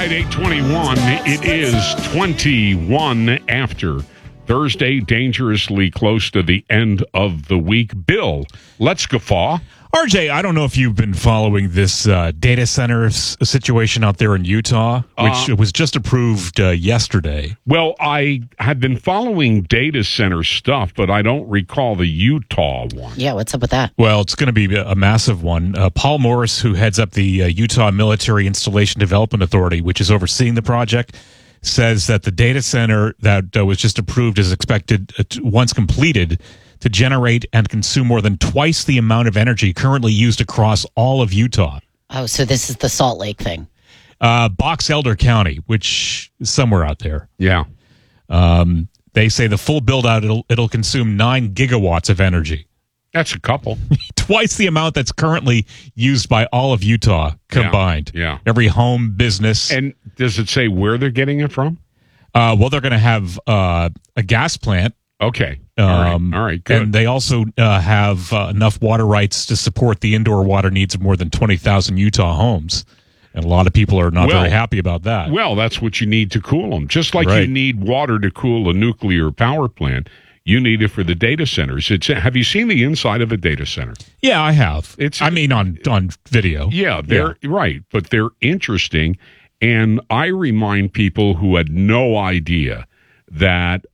right, 8:21. It is 21 after Thursday, dangerously close to the end of the week. Bill, let's guffaw. RJ, I don't know if you've been following this data center situation out there in Utah, which was just approved yesterday. Well, I have been following data center stuff, but I don't recall the Utah one. Yeah, what's up with that? Well, it's going to be a massive one. Paul Morris, who heads up the Utah Military Installation Development Authority, which is overseeing the project, says that the data center that was just approved is expected, once completed, to generate and consume more than twice the amount of energy currently used across all of Utah. Oh, so this is the Salt Lake thing. Box Elder County, which is somewhere out there. Yeah. They say the full build-out, it'll consume 9 gigawatts of energy. That's a couple. Twice the amount that's currently used by all of Utah combined. Yeah. Every home, business. And does it say where they're getting it from? Well, they're going to have a gas plant. Okay. All right. Good. And they also have enough water rights to support the indoor water needs of more than 20,000 Utah homes. And a lot of people are not very happy about that. Well, that's what you need to cool them. Just like Right. you need water to cool a nuclear power plant, you need it for the data centers. Have you seen the inside of a data center? Yeah, I have. On video. Yeah, they're right, but they're interesting. And I remind people who had no idea that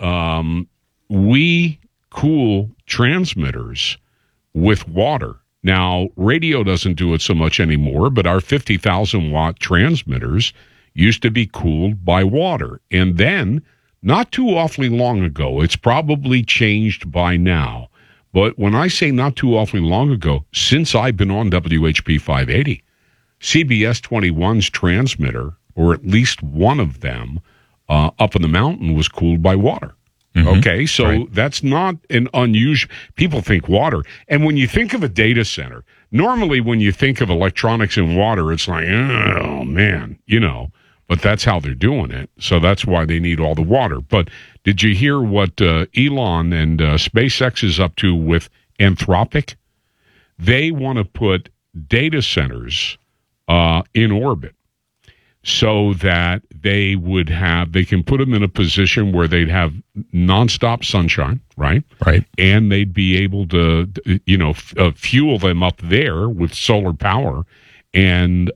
we cool transmitters with water. Now, radio doesn't do it so much anymore, but our 50,000 watt transmitters used to be cooled by water. And then, not too awfully long ago, it's probably changed by now, but when I say not too awfully long ago, since I've been on WHP 580, CBS 21's transmitter, or at least one of them, up in the mountain was cooled by water. Mm-hmm. Okay, so that's not an unusual. People think water. And when you think of a data center, normally when you think of electronics and water, it's like, oh, man, but that's how they're doing it. So that's why they need all the water. But did you hear what Elon and SpaceX is up to with Anthropic? They want to put data centers in orbit so that they can put them in a position where they'd have nonstop sunshine, right? Right. And they'd be able to, fuel them up there with solar power and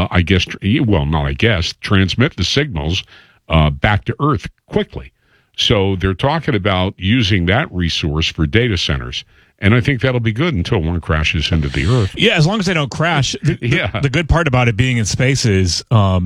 transmit the signals back to Earth quickly. So they're talking about using that resource for data centers. And I think that'll be good until one crashes into the Earth. Yeah, as long as they don't crash. The good part about it being in space is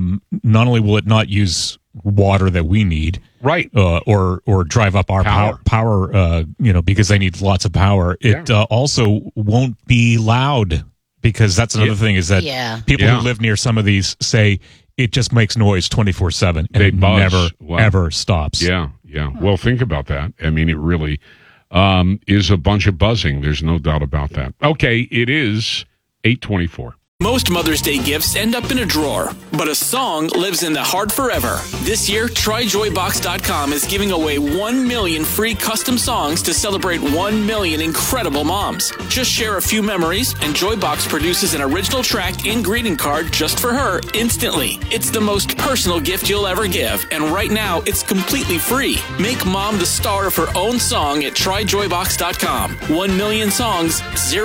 not only will it not use water that we need, right, or drive up our power, because they need lots of power. It also won't be loud, because that's another thing is that people who live near some of these say it just makes noise 24/7 and it never ever stops. Yeah. Well, think about that. I mean, it really is a bunch of buzzing. There's no doubt about that. Okay, it is 8:24. Most Mother's Day gifts end up in a drawer, but a song lives in the heart forever. This year, TryJoyBox.com is giving away 1 million free custom songs to celebrate 1 million incredible moms. Just share a few memories, and Joybox produces an original track and greeting card just for her instantly. It's the most personal gift you'll ever give, and right now, it's completely free. Make mom the star of her own song at TryJoyBox.com. 1 million songs,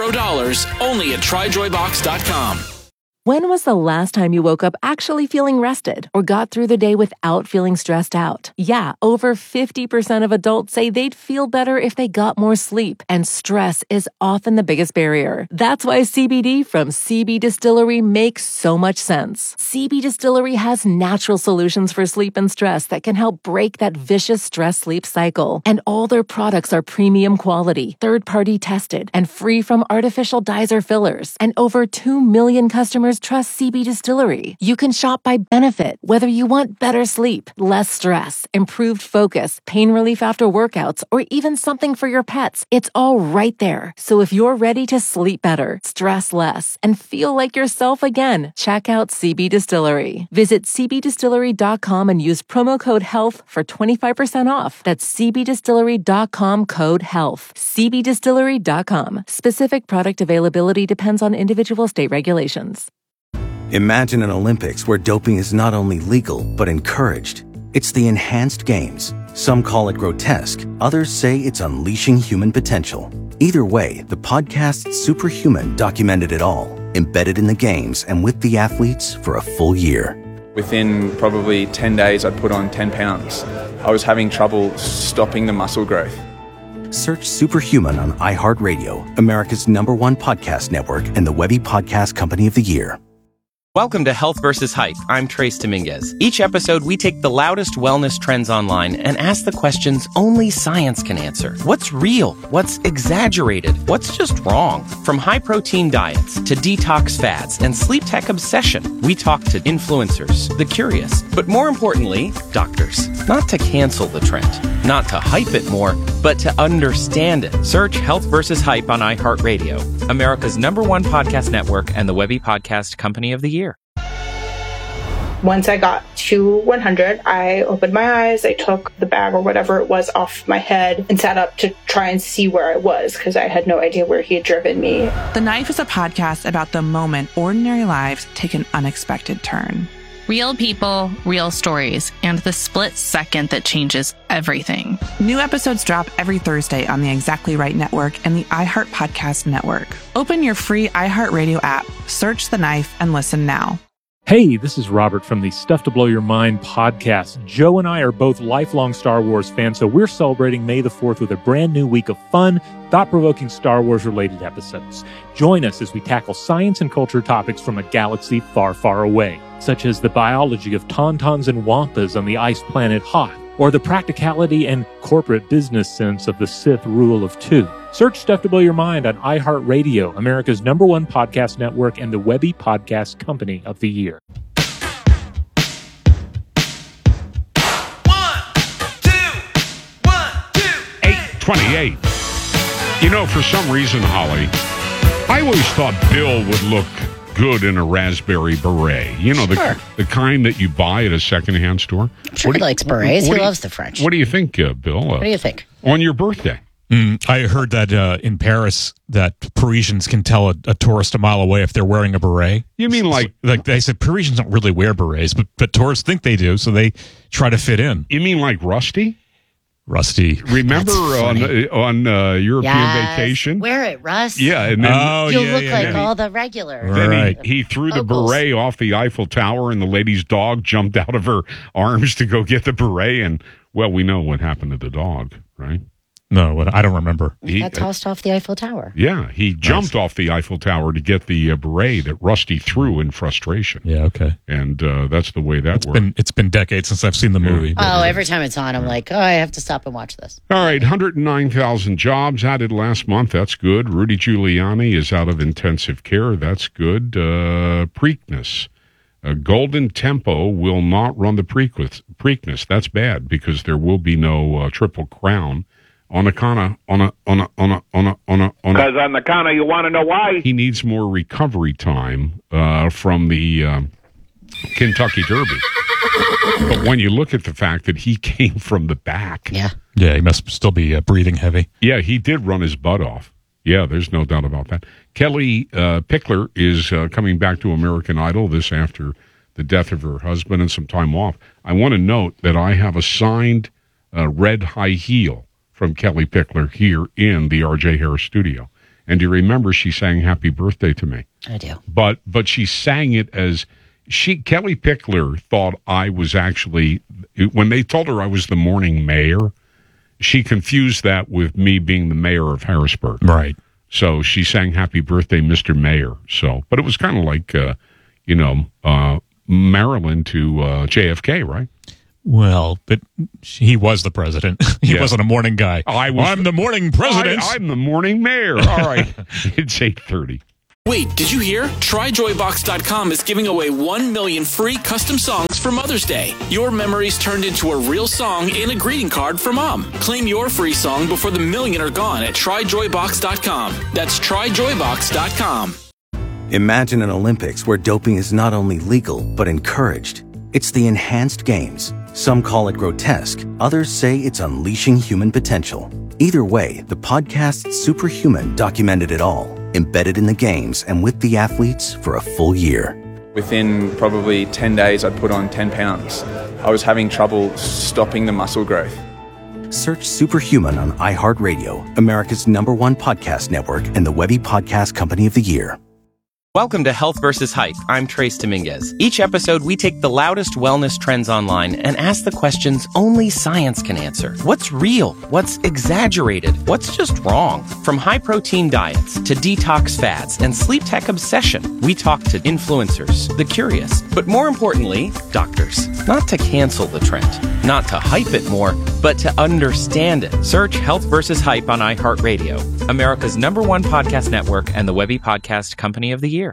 $0, only at TryJoyBox.com. When was the last time you woke up actually feeling rested or got through the day without feeling stressed out? Yeah, over 50% of adults say they'd feel better if they got more sleep, and stress is often the biggest barrier. That's why CBD from CB Distillery makes so much sense. CB Distillery has natural solutions for sleep and stress that can help break that vicious stress-sleep cycle. And all their products are premium quality, third-party tested, and free from artificial dyes or fillers. And over 2 million customers trust CB Distillery. You can shop by benefit, whether you want better sleep, less stress, improved focus, pain relief after workouts, or even something for your pets. It's all right there. So if you're ready to sleep better, stress less, and feel like yourself again, check out CB Distillery. Visit cbdistillery.com and use promo code HEALTH for 25% off. That's cbdistillery.com, code HEALTH. cbdistillery.com. Specific product availability depends on individual state regulations. Imagine an Olympics where doping is not only legal, but encouraged. It's the Enhanced Games. Some call it grotesque, others say it's unleashing human potential. Either way, the podcast Superhuman documented it all, embedded in the games and with the athletes for a full year. Within probably 10 days, I'd put on 10 pounds. I was having trouble stopping the muscle growth. Search Superhuman on iHeartRadio, America's #1 podcast network and the Webby Podcast Company of the Year. Welcome to Health vs. Hype. I'm Trace Dominguez. Each episode, we take the loudest wellness trends online and ask the questions only science can answer. What's real? What's exaggerated? What's just wrong? From high-protein diets to detox fads and sleep tech obsession, we talk to influencers, the curious, but more importantly, doctors. Not to cancel the trend, not to hype it more, but to understand it. Search Health vs. Hype on iHeartRadio, America's #1 podcast network and the Webby Podcast Company of the Year. Once I got to 100, I opened my eyes, I took the bag or whatever it was off my head and sat up to try and see where I was because I had no idea where he had driven me. The Knife is a podcast about the moment ordinary lives take an unexpected turn. Real people, real stories, and the split second that changes everything. New episodes drop every Thursday on the Exactly Right Network and the iHeart Podcast Network. Open your free iHeartRadio app, search The Knife, and listen now. Hey, this is Robert from the Stuff to Blow Your Mind podcast. Joe and I are both lifelong Star Wars fans, so we're celebrating May the 4th with a brand new week of fun, thought-provoking Star Wars-related episodes. Join us as we tackle science and culture topics from a galaxy far, far away, such as the biology of tauntauns and wampas on the ice planet Hoth, or the practicality and corporate business sense of the Sith rule of two. Search Stuff to Blow Your Mind on iHeartRadio, America's #1 podcast network and the Webby Podcast Company of the Year. 8:28. You know, for some reason, Holly, I always thought Bill would look good in a raspberry beret. You know, the kind that you buy at a secondhand store. I'm sure he likes berets. He loves the French. What do you think, Bill? What do you think? On your birthday. I heard that in Paris that Parisians can tell a tourist a mile away if they're wearing a beret. You mean like they said Parisians don't really wear berets, but tourists think they do, so they try to fit in. You mean like Rusty? Rusty. Remember on European vacation? Wear it, Russ. Yeah. And then you'll look like all the regulars. Then he threw the beret off the Eiffel Tower, and the lady's dog jumped out of her arms to go get the beret. And, well, we know what happened to the dog, right? No, I don't remember. He got tossed off the Eiffel Tower. Yeah, he jumped off the Eiffel Tower to get the beret that Rusty threw in frustration. Yeah, okay. And that's the way that worked. It's been decades since I've seen the movie. Oh, every time it's on, I'm like, I have to stop and watch this. All right, 109,000 jobs added last month. That's good. Rudy Giuliani is out of intensive care. That's good. Preakness. Golden Tempo will not run the Preakness. That's bad because there will be no Triple Crown. On the count of you want to know why? He needs more recovery time from the Kentucky Derby. But when you look at the fact that he came from the back. Yeah, he must still be breathing heavy. Yeah, he did run his butt off. Yeah, there's no doubt about that. Kelly Pickler is coming back to American Idol this after the death of her husband and some time off. I want to note that I have a signed red high heel from Kelly Pickler here in the RJ Harris studio. And do you remember she sang Happy Birthday to me? I do. But she sang it as Kelly Pickler thought I was actually, when they told her I was the morning mayor, she confused that with me being the mayor of Harrisburg. Right. So she sang Happy Birthday, Mr. Mayor. So, but it was kind of like, Maryland to JFK, right? Well, but he was the president. He wasn't a morning guy. I'm the morning president. I'm the morning mayor. All right. It's 8:30. Wait, did you hear? TryJoyBox.com is giving away 1 million free custom songs for Mother's Day. Your memories turned into a real song and a greeting card for Mom. Claim your free song before the million are gone at TryJoyBox.com. That's TryJoyBox.com. Imagine an Olympics where doping is not only legal, but encouraged. It's the Enhanced Games. Some call it grotesque, others say it's unleashing human potential. Either way, the podcast Superhuman documented it all, embedded in the games and with the athletes for a full year. Within probably 10 days, I'd put on 10 pounds. I was having trouble stopping the muscle growth. Search Superhuman on iHeartRadio, America's #1 podcast network and the Webby Podcast Company of the Year. Welcome to Health versus Hype. I'm Trace Dominguez. Each episode, we take the loudest wellness trends online and ask the questions only science can answer. What's real? What's exaggerated? What's just wrong? From high-protein diets to detox fads and sleep tech obsession, we talk to influencers, the curious, but more importantly, doctors. Not to cancel the trend, not to hype it more, but to understand it. Search Health versus Hype on iHeartRadio, America's #1 podcast network and the Webby Podcast Company of the Year.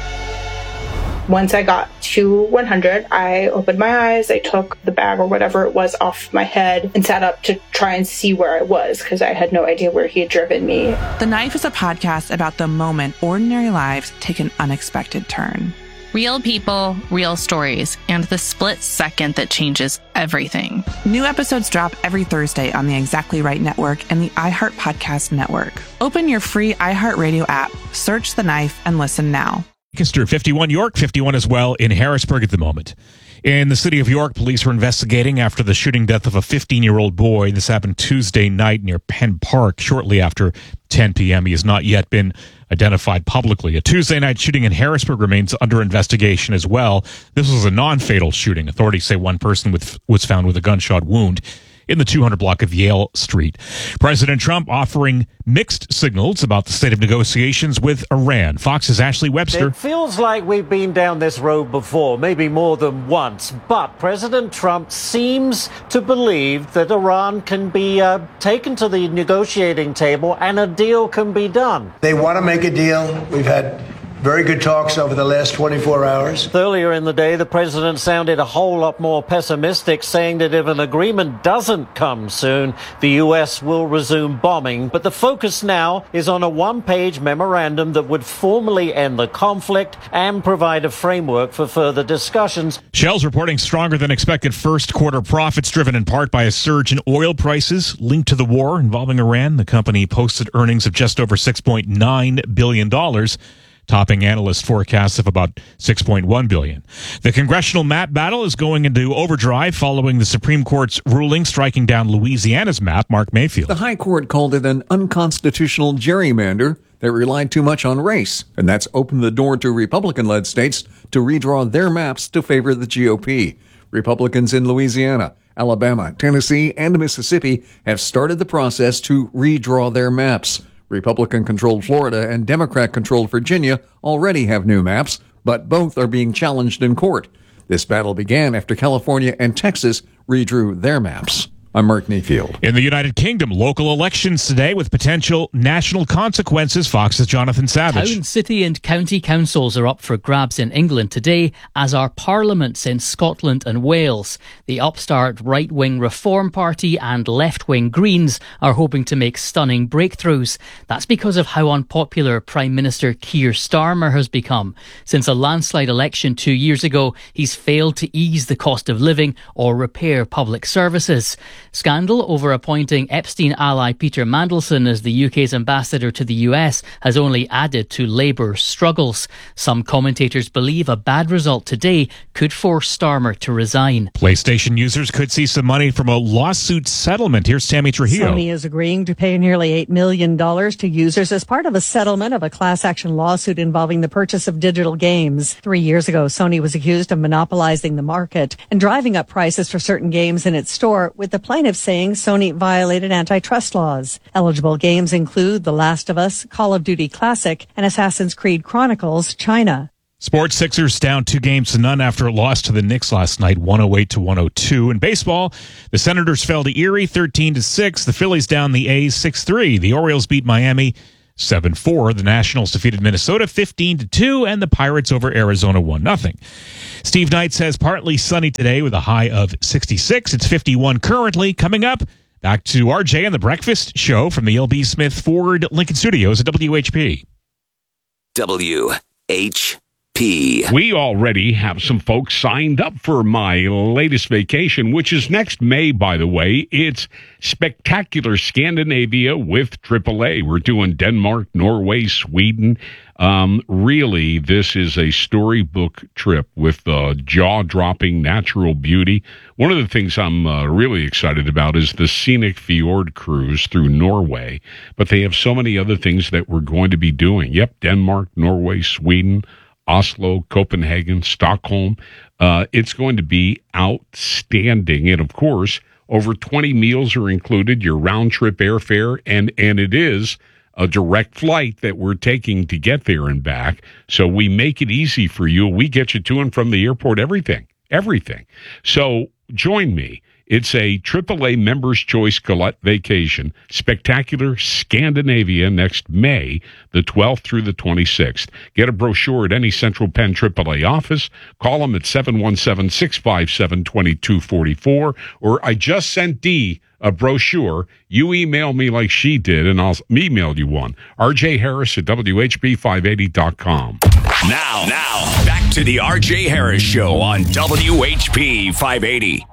Once I got to 100, I opened my eyes, I took the bag or whatever it was off my head and sat up to try and see where I was because I had no idea where he had driven me. The Knife is a podcast about the moment ordinary lives take an unexpected turn. Real people, real stories, and the split second that changes everything. New episodes drop every Thursday on the Exactly Right Network and the iHeart Podcast Network. Open your free iHeartRadio app, search The Knife, and listen now. Lancaster, 51 York, 51 as well in Harrisburg at the moment. In the city of York, police are investigating after the shooting death of a 15-year-old boy. This happened Tuesday night near Penn Park shortly after 10 p.m. He has not yet been identified publicly. A Tuesday night shooting in Harrisburg remains under investigation as well. This was a non-fatal shooting. Authorities say one person was found with a gunshot wound in the 200 block of Yale Street. President Trump offering mixed signals about the state of negotiations with Iran. Fox's Ashley Webster. It feels like we've been down this road before, maybe more than once, but President Trump seems to believe that Iran can be taken to the negotiating table and a deal can be done. They want to make a deal. We've had very good talks over the last 24 hours. Earlier in the day, the president sounded a whole lot more pessimistic, saying that if an agreement doesn't come soon, the U.S. will resume bombing. But the focus now is on a one-page memorandum that would formally end the conflict and provide a framework for further discussions. Shell's reporting stronger than expected first quarter profits, driven in part by a surge in oil prices linked to the war involving Iran. The company posted earnings of just over $6.9 billion. Topping analyst forecasts of about $6.1 billion. The congressional map battle is going into overdrive following the Supreme Court's ruling striking down Louisiana's map. Mark Mayfield. The High Court called it an unconstitutional gerrymander that relied too much on race, and that's opened the door to Republican-led states to redraw their maps to favor the GOP. Republicans in Louisiana, Alabama, Tennessee, and Mississippi have started the process to redraw their maps. Republican-controlled Florida and Democrat-controlled Virginia already have new maps, but both are being challenged in court. This battle began after California and Texas redrew their maps. I'm Mark Mayfield. In the United Kingdom, local elections today with potential national consequences. Fox's Jonathan Savage. Town, city and county councils are up for grabs in England today, as are parliaments in Scotland and Wales. The upstart right-wing Reform Party and left-wing Greens are hoping to make stunning breakthroughs. That's because of how unpopular Prime Minister Keir Starmer has become. Since a landslide election 2 years ago, he's failed to ease the cost of living or repair public services. Scandal over appointing Epstein ally Peter Mandelson as the UK's ambassador to the US has only added to Labour's struggles. Some commentators believe a bad result today could force Starmer to resign. PlayStation users could see some money from a lawsuit settlement. Here's Tammy Trujillo. Sony is agreeing to pay nearly $8 million to users as part of a settlement of a class action lawsuit involving the purchase of digital games. 3 years ago, Sony was accused of monopolizing the market and driving up prices for certain games in its store, with the plaintiffs saying Sony violated antitrust laws. Eligible games include The Last of Us, Call of Duty Classic, and Assassin's Creed Chronicles China. Sports, Sixers down 2-0 after a loss to the Knicks last night, 108-102. In baseball, the Senators fell to Erie 13-6. The Phillies down the A's 6-3. The Orioles beat Miami 7-4. The Nationals defeated Minnesota 15-2, and the Pirates over Arizona 1-0. Steve Knight says partly sunny today with a high of 66. It's 51 currently. Coming up, back to RJ and the Breakfast Show from the L.B. Smith Ford Lincoln Studios at WHP. WHP. We already have some folks signed up for my latest vacation, which is next May, by the way. It's Spectacular Scandinavia with AAA. We're doing Denmark, Norway, Sweden, Really, this is a storybook trip with jaw-dropping natural beauty. One of the things I'm really excited about is the scenic fjord cruise through Norway, but they have so many other things that we're going to be doing. Yep, Denmark, Norway, Sweden, Oslo, Copenhagen, Stockholm. It's going to be outstanding. And, of course, over 20 meals are included, your round-trip airfare, and it is a direct flight that we're taking to get there and back. So we make it easy for you. We get you to and from the airport, everything. So join me. It's a AAA Members' Choice Galette vacation, spectacular Scandinavia next May, the 12th through the 26th. Get a brochure at any Central Penn AAA office. Call them at 717-657-2244. Or I just sent Dee a brochure. You email me like she did, and I'll email you one. RJ Harris at WHP580.com. Now, back to the RJ Harris Show on WHP 580.